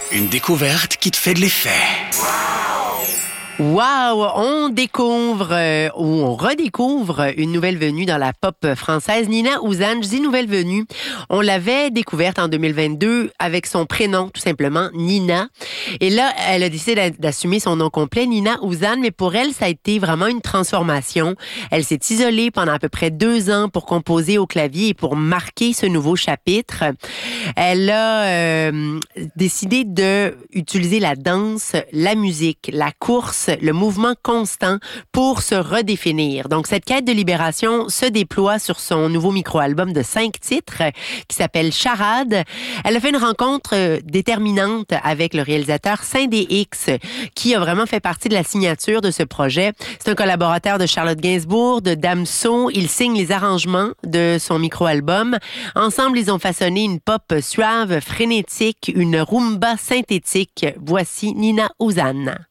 Une découverte qui te fait de l'effet. Wow! On découvre ou on redécouvre une nouvelle venue dans la pop française, Nina Ouzane. Je dis nouvelle venue. On l'avait découverte en 2022 avec son prénom, tout simplement, Nina. Et là, elle a décidé d'assumer son nom complet, Nina Ouzane, mais pour elle, ça a été vraiment une transformation. Elle s'est isolée pendant à peu près 2 ans pour composer au clavier et pour marquer ce nouveau chapitre. Elle a décidé d'utiliser la danse, la musique, la course, le mouvement constant pour se redéfinir. Donc, cette quête de libération se déploie sur son nouveau micro-album de 5 titres qui s'appelle Charade. Elle a fait une rencontre déterminante avec le réalisateur Sindé X qui a vraiment fait partie de la signature de ce projet. C'est un collaborateur de Charlotte Gainsbourg, de Damso. Il signe les arrangements de son micro-album. Ensemble, ils ont façonné une pop suave, frénétique, une rumba synthétique. Voici Nina Ouzane.